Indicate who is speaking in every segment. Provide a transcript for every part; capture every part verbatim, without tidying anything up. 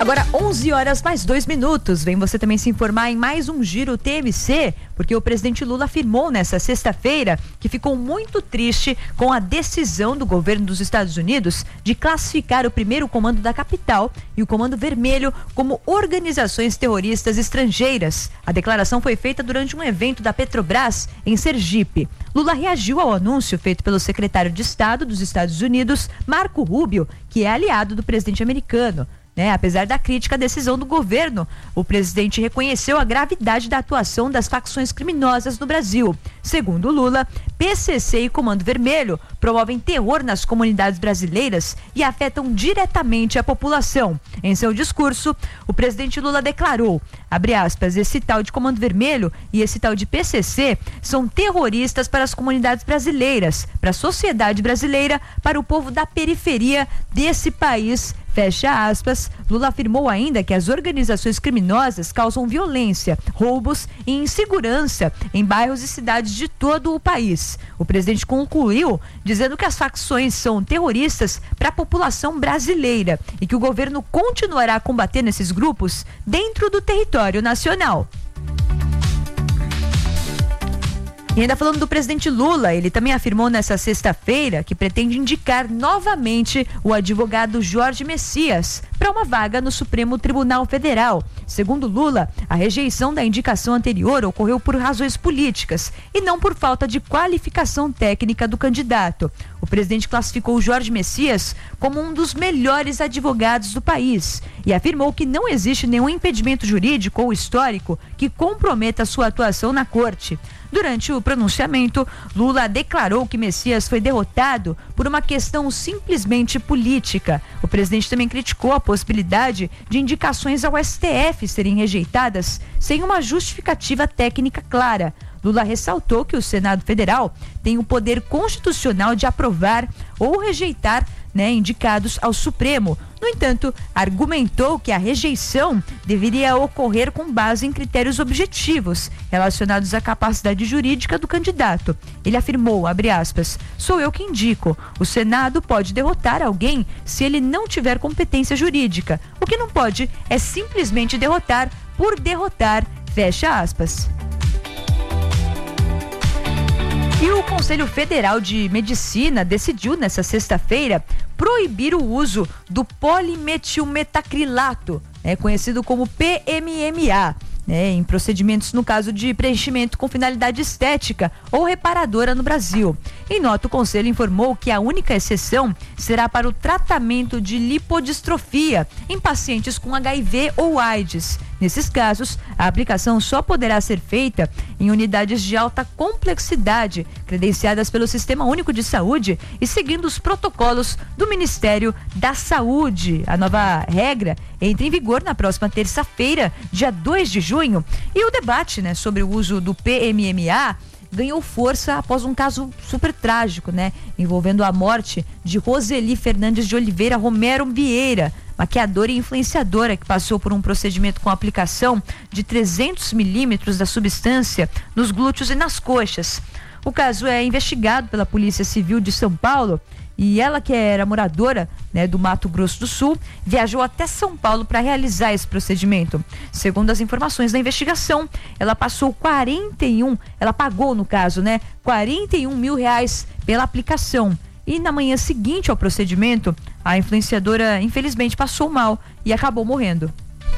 Speaker 1: Agora onze horas mais dois minutos. Vem você também se informar em mais um Giro T M C, porque o presidente Lula afirmou nessa sexta-feira que ficou muito triste com a decisão do governo dos Estados Unidos de classificar o primeiro comando da capital e o Comando Vermelho como organizações terroristas estrangeiras. A declaração foi feita durante um evento da Petrobras em Sergipe. Lula reagiu ao anúncio feito pelo secretário de Estado dos Estados Unidos, Marco Rubio, que é aliado do presidente americano. É, apesar da crítica à decisão do governo, o presidente reconheceu a gravidade da atuação das facções criminosas no Brasil. Segundo Lula, P C C e Comando Vermelho promovem terror nas comunidades brasileiras e afetam diretamente a população. Em seu discurso, o presidente Lula declarou, abre aspas, esse tal de Comando Vermelho e esse tal de P C C são terroristas para as comunidades brasileiras, para a sociedade brasileira, para o povo da periferia desse país. Fecha aspas. Lula afirmou ainda que as organizações criminosas causam violência, roubos e insegurança em bairros e cidades de todo o país. O presidente concluiu dizendo que as facções são terroristas para a população brasileira e que o governo continuará a combater esses grupos dentro do território nacional. E ainda falando do presidente Lula, ele também afirmou nessa sexta-feira que pretende indicar novamente o advogado Jorge Messias para uma vaga no Supremo Tribunal Federal. Segundo Lula, a rejeição da indicação anterior ocorreu por razões políticas e não por falta de qualificação técnica do candidato. O presidente classificou Jorge Messias como um dos melhores advogados do país e afirmou que não existe nenhum impedimento jurídico ou histórico que comprometa sua atuação na corte. Durante o pronunciamento, Lula declarou que Messias foi derrotado por uma questão simplesmente política. O presidente também criticou a possibilidade de indicações ao S T F serem rejeitadas sem uma justificativa técnica clara. Lula ressaltou que o Senado Federal tem o poder constitucional de aprovar ou rejeitar, né, indicados ao Supremo. No entanto, argumentou que a rejeição deveria ocorrer com base em critérios objetivos relacionados à capacidade jurídica do candidato. Ele afirmou, abre aspas, sou eu que indico. O Senado pode derrotar alguém se ele não tiver competência jurídica. O que não pode é simplesmente derrotar por derrotar, fecha aspas. E o Conselho Federal de Medicina decidiu nessa sexta-feira proibir o uso do polimetilmetacrilato, né, conhecido como P M M A, né, em procedimentos no caso de preenchimento com finalidade estética ou reparadora no Brasil. Em nota, o Conselho informou que a única exceção será para o tratamento de lipodistrofia em pacientes com H I V ou AIDS. Nesses casos, a aplicação só poderá ser feita em unidades de alta complexidade, credenciadas pelo Sistema Único de Saúde e seguindo os protocolos do Ministério da Saúde. A nova regra entra em vigor na próxima terça-feira, dia dois de junho. E o debate, né, sobre o uso do P M M A ganhou força após um caso super trágico, né, envolvendo a morte de Roseli Fernandes de Oliveira Romero Vieira, maquiadora e influenciadora que passou por um procedimento com aplicação de trezentos milímetros da substância nos glúteos e nas coxas. O caso é investigado pela Polícia Civil de São Paulo e ela, que era moradora, né, do Mato Grosso do Sul, viajou até São Paulo para realizar esse procedimento. Segundo as informações da investigação, ela passou quarenta e um, ela pagou no caso, né, quarenta e um mil reais pela aplicação. E na manhã seguinte ao procedimento, a influenciadora infelizmente passou mal e acabou morrendo.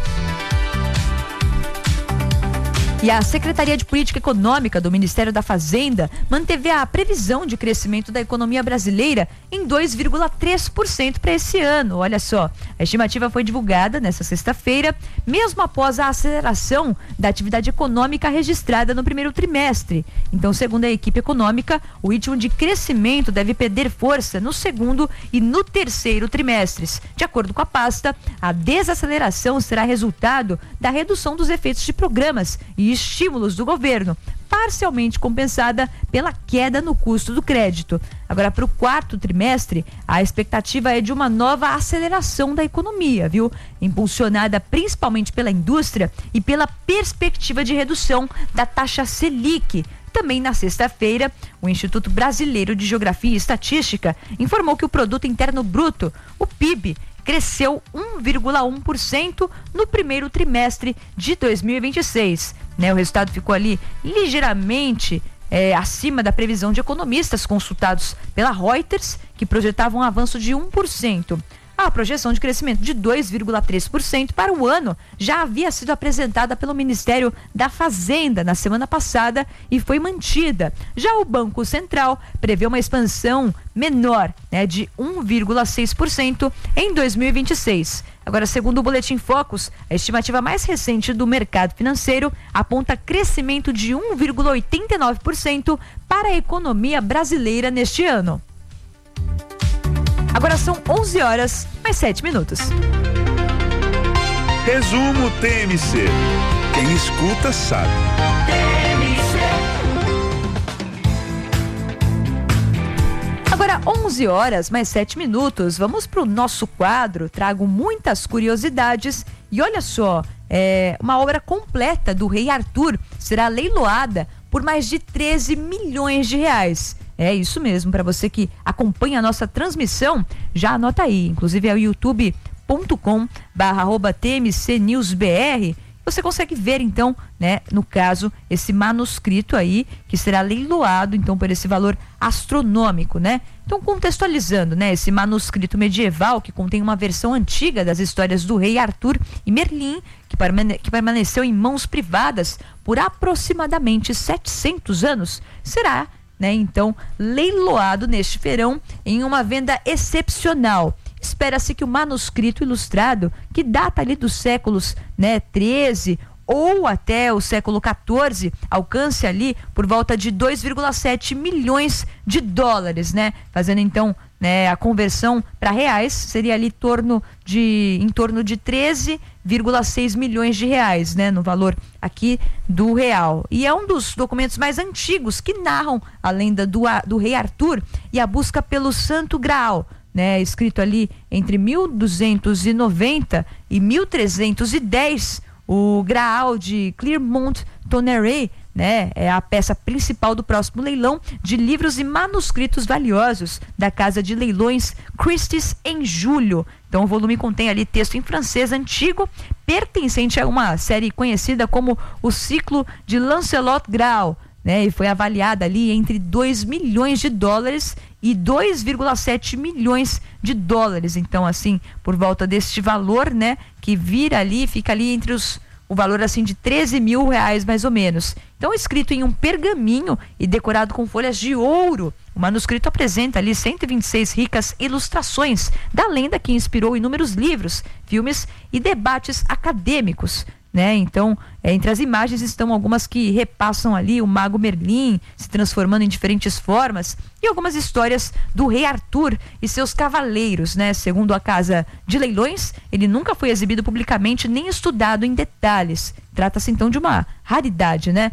Speaker 1: E a Secretaria de Política Econômica do Ministério da Fazenda manteve a previsão de crescimento da economia brasileira em dois vírgula três por cento para esse ano. Olha só, a estimativa foi divulgada nesta sexta-feira, mesmo após a aceleração da atividade econômica registrada no primeiro trimestre. Então, segundo a equipe econômica, o ritmo de crescimento deve perder força no segundo e no terceiro trimestres. De acordo com a pasta, a desaceleração será resultado da redução dos efeitos de programas e estímulos do governo, parcialmente compensada pela queda no custo do crédito. Agora, para o quarto trimestre, a expectativa é de uma nova aceleração da economia, viu? Impulsionada principalmente pela indústria e pela perspectiva de redução da taxa Selic. Também na sexta-feira, o Instituto Brasileiro de Geografia e Estatística informou que o Produto Interno Bruto, o P I B, cresceu um vírgula um por cento no primeiro trimestre de dois mil e vinte e seis. Né? O resultado ficou ali ligeiramente é, acima da previsão de economistas consultados pela Reuters, que projetavam um avanço de um por cento. A projeção de crescimento de dois vírgula três por cento para o ano já havia sido apresentada pelo Ministério da Fazenda na semana passada e foi mantida. Já o Banco Central prevê uma expansão menor, né, de um vírgula seis por cento em dois mil e vinte e seis. Agora, segundo o Boletim Focus, a estimativa mais recente do mercado financeiro aponta crescimento de um vírgula oitenta e nove por cento para a economia brasileira neste ano. Agora são onze horas, mais sete minutos.
Speaker 2: Resumo T M C. Quem escuta sabe. T M
Speaker 1: C. Agora onze horas, mais sete minutos. Vamos para o nosso quadro. Trago muitas curiosidades. E olha só, é, uma obra completa do Rei Arthur será leiloada por mais de treze milhões de reais. É isso mesmo, para você que acompanha a nossa transmissão, já anota aí, inclusive é o youtube ponto com barra arroba T M C News B R, você consegue ver então, né, no caso, esse manuscrito aí, que será leiloado então por esse valor astronômico, né? Então, contextualizando, né, esse manuscrito medieval que contém uma versão antiga das histórias do rei Arthur e Merlin, que, permane- que permaneceu em mãos privadas por aproximadamente setecentos anos, será Né, então, leiloado neste verão em uma venda excepcional. Espera-se que o manuscrito ilustrado, que data ali dos séculos, né, treze ou até o século quatorze, alcance ali por volta de dois vírgula sete milhões de dólares, né? Fazendo então, né, a conversão para reais, seria ali torno de, em torno de treze vírgula seis milhões de reais, né, no valor aqui do real. E é um dos documentos mais antigos que narram a lenda do, do rei Arthur e a busca pelo Santo Graal, né, escrito ali entre mil duzentos e noventa e mil trezentos e dez. O Graal de Clermont-Tonnerre, né, é a peça principal do próximo leilão de livros e manuscritos valiosos da casa de leilões Christie's em julho. Então o volume contém ali texto em francês antigo, pertencente a uma série conhecida como o Ciclo de Lancelot Graal, né, e foi avaliada ali entre dois milhões de dólares e dois vírgula sete milhões de dólares. Então, assim, por volta deste valor, né, que vira ali, fica ali entre os, o valor assim de treze mil reais mais ou menos. Então, escrito em um pergaminho e decorado com folhas de ouro, o manuscrito apresenta ali cento e vinte e seis ricas ilustrações da lenda que inspirou inúmeros livros, filmes e debates acadêmicos, né? Então, é, entre as imagens estão algumas que repassam ali o mago Merlin se transformando em diferentes formas e algumas histórias do rei Arthur e seus cavaleiros, né? Segundo a casa de leilões, ele nunca foi exibido publicamente nem estudado em detalhes. Trata-se então de uma raridade, né?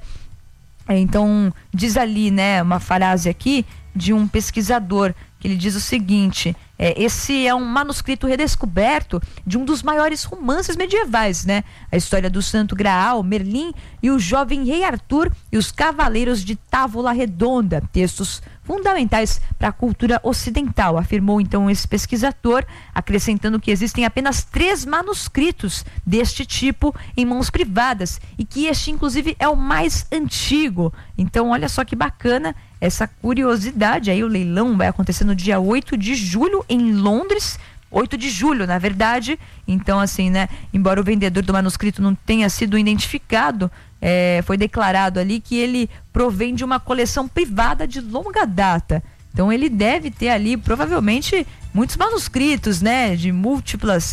Speaker 1: É, então, diz ali, né, uma frase aqui de um pesquisador que ele diz o seguinte: é, esse é um manuscrito redescoberto de um dos maiores romances medievais, né? A história do Santo Graal, Merlin e o jovem rei Arthur e os cavaleiros de Távola Redonda, textos fundamentais para a cultura ocidental, afirmou então esse pesquisador, acrescentando que existem apenas três manuscritos deste tipo em mãos privadas e que este inclusive é o mais antigo. Então olha só que bacana essa curiosidade aí. O leilão vai acontecer no dia oito de julho em Londres, oito de julho na verdade. Então assim, né, embora o vendedor do manuscrito não tenha sido identificado, é, foi declarado ali que ele provém de uma coleção privada de longa data. Então ele deve ter ali provavelmente muitos manuscritos, né, de múltiplas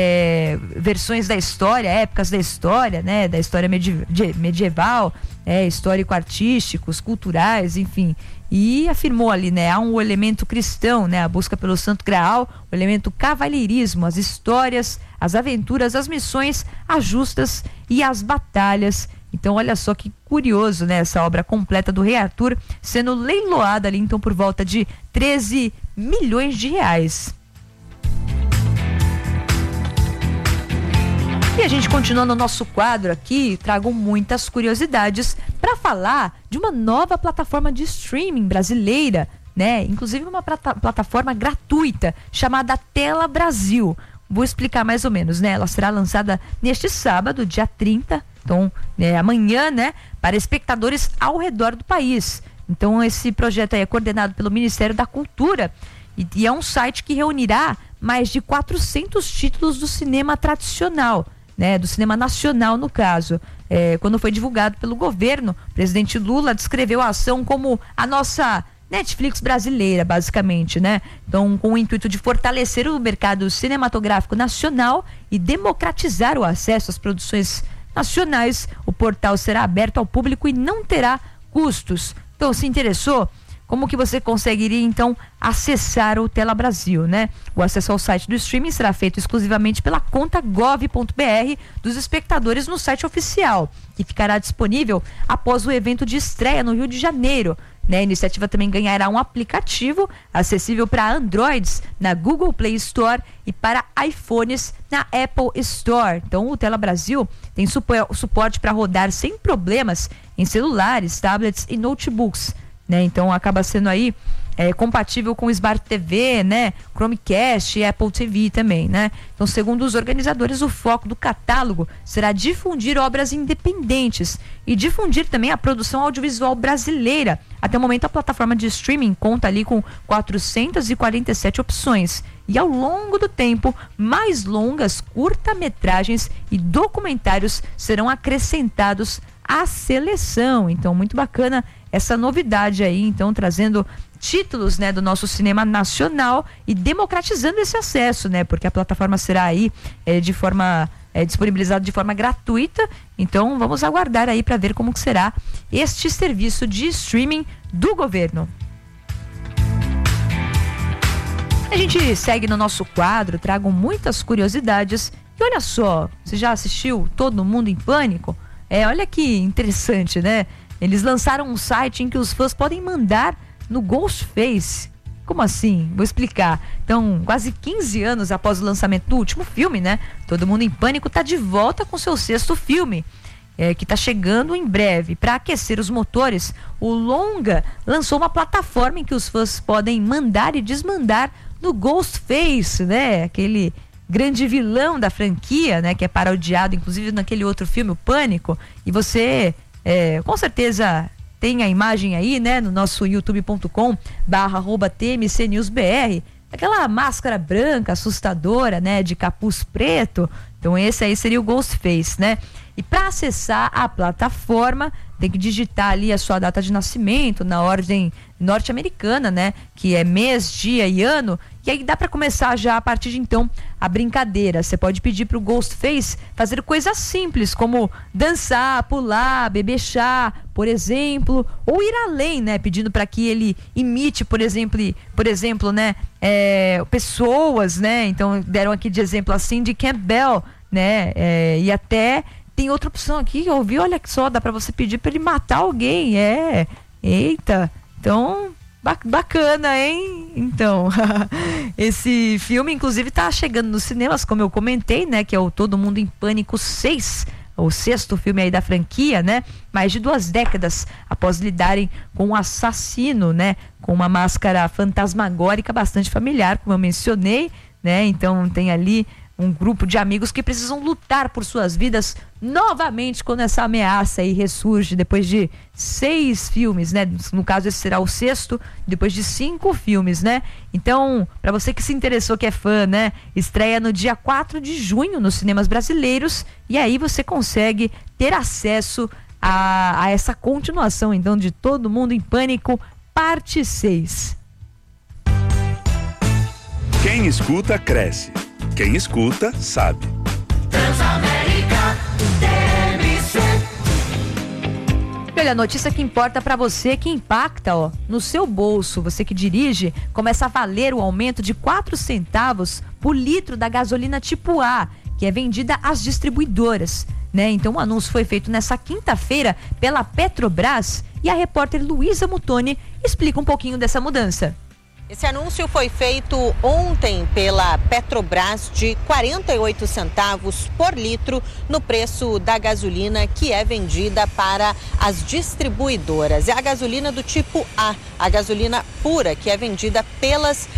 Speaker 1: é, versões da história, épocas da história, né, da história medie- medieval, é, histórico-artísticos, culturais, enfim. E afirmou ali, né, há um elemento cristão, né, a busca pelo Santo Graal, o elemento cavalheirismo, as histórias, as aventuras, as missões, as justas e as batalhas. Então olha só que curioso, né, essa obra completa do rei Arthur sendo leiloada ali então por volta de treze milhões de reais. E a gente continua no nosso quadro aqui, trago muitas curiosidades para falar de uma nova plataforma de streaming brasileira, né? Inclusive uma plata- plataforma gratuita chamada Tela Brasil. vou explicar mais ou menos, né? Ela será lançada neste sábado, dia trinta, então, né, amanhã, né? Para espectadores ao redor do país. Então, esse projeto aí é coordenado pelo Ministério da Cultura e, e é um site que reunirá mais de quatrocentos títulos do cinema tradicional, né? Do cinema nacional, no caso. É, quando foi divulgado pelo governo, o presidente Lula descreveu a ação como a nossa Netflix brasileira, basicamente, né? Então, com o intuito de fortalecer o mercado cinematográfico nacional e democratizar o acesso às produções nacionais, o portal será aberto ao público e não terá custos. Então, se interessou, como que você conseguiria, então, acessar o Tela Brasil, né? O acesso ao site do streaming será feito exclusivamente pela conta gov ponto br dos espectadores no site oficial, que ficará disponível após o evento de estreia no Rio de Janeiro. Né? A iniciativa também ganhará um aplicativo acessível para Androids na Google Play Store e para iPhones na Apple Store. Então, o Tela Brasil tem suporte para rodar sem problemas em celulares, tablets e notebooks. Né? Então acaba sendo aí é, compatível com Smart T V, né? Chromecast e Apple T V também, né? Então, segundo os organizadores, o foco do catálogo será difundir obras independentes e difundir também a produção audiovisual brasileira. Até o momento, a plataforma de streaming conta ali com quatrocentas e quarenta e sete opções. E ao longo do tempo, mais longas, curta-metragens e documentários serão acrescentados à seleção. Então, muito bacana essa novidade aí, então, trazendo títulos, né, do nosso cinema nacional e democratizando esse acesso, né, porque a plataforma será aí é, de forma é, disponibilizada de forma gratuita. Então, vamos aguardar aí para ver como que será este serviço de streaming do governo. A gente segue no nosso quadro, trago muitas curiosidades. E olha só, você já assistiu Todo Mundo em Pânico? É, olha que interessante, né? Eles lançaram um site em que os fãs podem mandar no Ghostface. Como assim? Vou explicar. Então, quase quinze anos após o lançamento do último filme, né? Todo Mundo em Pânico está de volta com seu sexto filme, é, que está chegando em breve. Para aquecer os motores, o longa lançou uma plataforma em que os fãs podem mandar e desmandar no Ghostface, né? Aquele grande vilão da franquia, né? Que é parodiado, inclusive, naquele outro filme, o Pânico. E você... É, com certeza tem a imagem aí, né, no nosso youtube ponto com barra arroba T M C News B R, aquela máscara branca assustadora, né, de capuz preto. Então esse aí seria o Ghostface, né? E para acessar a plataforma tem que digitar ali a sua data de nascimento na ordem norte-americana, né, que é mês, dia e ano. E aí dá para começar já a partir de então a brincadeira. Você pode pedir para o Ghostface fazer coisas simples como dançar, pular, beber chá, por exemplo, ou ir além, né, pedindo para que ele imite, por exemplo, por exemplo, né, é, pessoas, né. Então deram aqui de exemplo assim de Campbell, né, é, e até tem outra opção aqui que eu ouvi, olha só, dá para você pedir para ele matar alguém, é, eita, então bacana, hein? Então, esse filme, inclusive, tá chegando nos cinemas, como eu comentei, né? Que é o Todo Mundo em Pânico seis, o sexto filme aí da franquia, né? Mais de duas décadas após lidarem com um assassino, né? Com uma máscara fantasmagórica bastante familiar, como eu mencionei, né? Então, tem ali um grupo de amigos que precisam lutar por suas vidas novamente quando essa ameaça aí ressurge depois de seis filmes, né? No caso, esse será o sexto, depois de cinco filmes, né? Então, para você que se interessou, que é fã, né? Estreia no dia quatro de junho nos cinemas brasileiros, e aí você consegue ter acesso a, a essa continuação, então, de Todo Mundo em Pânico, parte seis.
Speaker 2: Quem escuta, cresce. Quem escuta, sabe.
Speaker 3: Transamérica T M C.
Speaker 1: Olha, a notícia que importa para você, que impacta, ó, no seu bolso. Você que dirige, começa a valer o aumento de quatro centavos por litro da gasolina tipo A, que é vendida às distribuidoras, né? Então o anúncio foi feito nessa quinta-feira pela Petrobras e a repórter Luísa Mutoni explica um pouquinho dessa mudança.
Speaker 4: Esse anúncio foi feito ontem pela Petrobras de quarenta e oito centavos por litro no preço da gasolina que é vendida para as distribuidoras. É a gasolina do tipo A, a gasolina pura, que é vendida pelas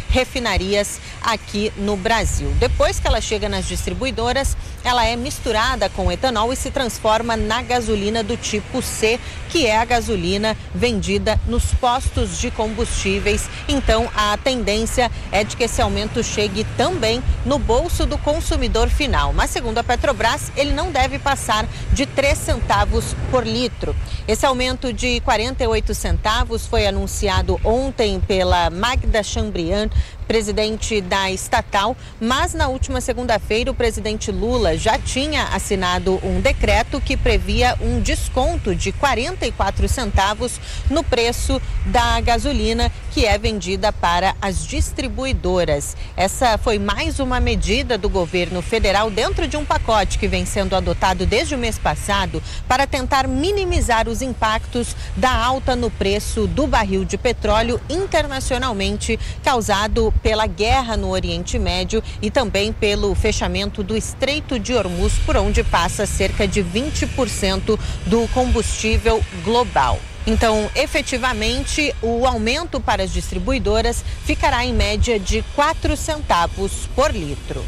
Speaker 4: refinarias aqui no Brasil. Depois que ela chega nas distribuidoras, ela é misturada com etanol e se transforma na gasolina do tipo C, que é a gasolina vendida nos postos de combustíveis. Então, a tendência é de que esse aumento chegue também no bolso do consumidor final. Mas, segundo a Petrobras, ele não deve passar de três centavos por litro. Esse aumento de quarenta e oito centavos foi anunciado ontem pela Magda Chambriand, presidente da estatal, mas na última segunda-feira o presidente Lula já tinha assinado um decreto que previa um desconto de quarenta e quatro centavos no preço da gasolina que é vendida para as distribuidoras. Essa foi mais uma medida do governo federal dentro de um pacote que vem sendo adotado desde o mês passado para tentar minimizar os impactos da alta no preço do barril de petróleo internacionalmente causado pela guerra no Oriente Médio e também pelo fechamento do Estreito de Hormuz, por onde passa cerca de vinte por cento do combustível global. Então, efetivamente, o aumento para as distribuidoras ficará em média de quatro centavos por litro.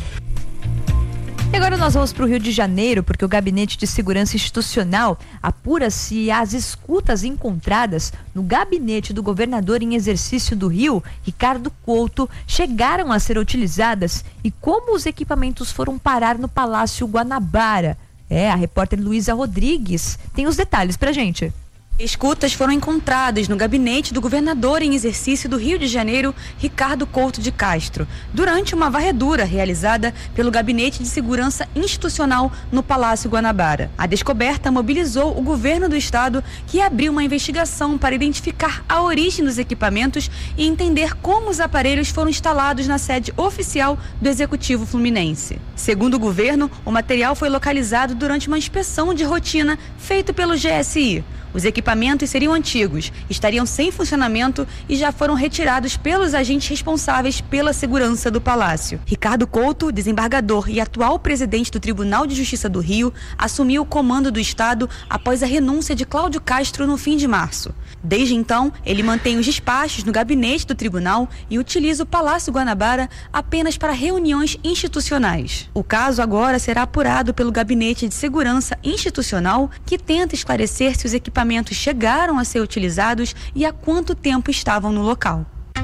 Speaker 1: E agora nós vamos para o Rio de Janeiro, porque o Gabinete de Segurança Institucional apura se as escutas encontradas no gabinete do governador em exercício do Rio, Ricardo Couto, chegaram a ser utilizadas e como os equipamentos foram parar no Palácio Guanabara. É, a repórter Luísa Rodrigues tem os detalhes pra gente.
Speaker 5: Escutas foram encontradas no gabinete do governador em exercício do Rio de Janeiro, Ricardo Couto de Castro, durante uma varredura realizada pelo Gabinete de Segurança Institucional no Palácio Guanabara. A descoberta mobilizou o governo do estado, que abriu uma investigação para identificar a origem dos equipamentos e entender como os aparelhos foram instalados na sede oficial do Executivo Fluminense. Segundo o governo, o material foi localizado durante uma inspeção de rotina feita pelo G S I. Os equipamentos seriam antigos, estariam sem funcionamento e já foram retirados pelos agentes responsáveis pela segurança do palácio. Ricardo Couto, desembargador e atual presidente do Tribunal de Justiça do Rio, assumiu o comando do estado após a renúncia de Cláudio Castro no fim de março. Desde então, ele mantém os despachos no gabinete do tribunal e utiliza o Palácio Guanabara apenas para reuniões institucionais. O caso agora será apurado pelo Gabinete de Segurança Institucional, que tenta esclarecer se os equipamentos chegaram a ser utilizados e há quanto tempo estavam no local.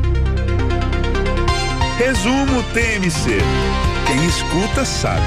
Speaker 2: Resumo T M C. Quem escuta sabe.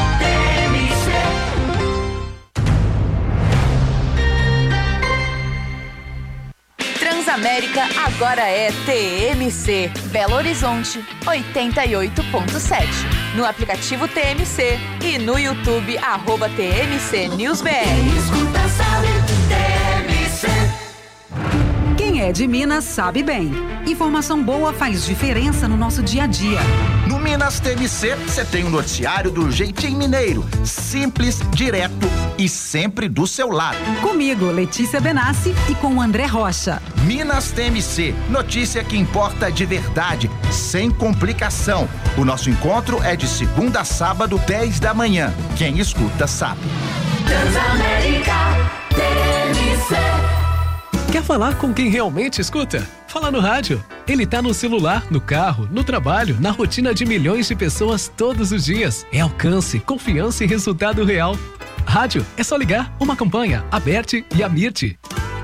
Speaker 6: Transamérica agora é T M C. Belo Horizonte, oitenta e oito ponto sete. No aplicativo T M C e no YouTube, arroba T M C News B R.
Speaker 3: Quem escuta sabe, T M C.
Speaker 7: Quem é de Minas sabe bem. Informação boa faz diferença no nosso dia a dia.
Speaker 8: No Minas T M C, você tem um noticiário do jeitinho mineiro. Simples, direto e sempre do seu lado.
Speaker 7: Comigo, Letícia Benassi, e com o André Rocha.
Speaker 8: Minas T M C, notícia que importa de verdade, sem complicação. O nosso encontro é de segunda a sábado, dez da manhã. Quem escuta sabe.
Speaker 3: Transamérica T M C.
Speaker 9: Quer falar com quem realmente escuta? Fala no rádio. Ele tá no celular, no carro, no trabalho, na rotina de milhões de pessoas todos os dias. É alcance, confiança e resultado real. Rádio, é só ligar uma campanha, Aberte e Amirte.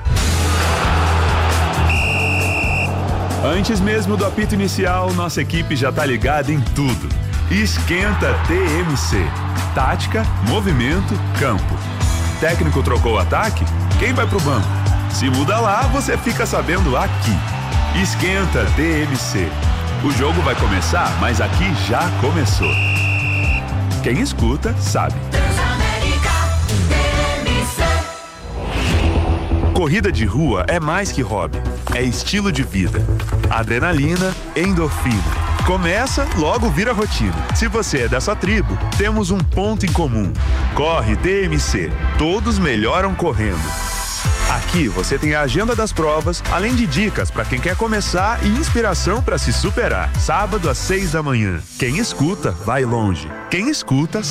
Speaker 2: Antes mesmo do apito inicial, nossa equipe já tá ligada em tudo. Esquenta T M C. Tática, movimento, campo. Técnico trocou o ataque? Quem vai pro banco? Se muda lá, você fica sabendo aqui. Esquenta T M C. O jogo vai começar, mas aqui já começou. Quem escuta, sabe. Corrida de rua é mais que hobby, é estilo de vida. Adrenalina, endorfina. Começa, logo vira rotina. Se você é dessa tribo, temos um ponto em comum. Corre T M C. Todos melhoram correndo. Aqui você tem a agenda das provas, além de dicas para quem quer começar e inspiração para se superar. Sábado às seis da manhã. Quem escuta, vai longe. Quem escuta,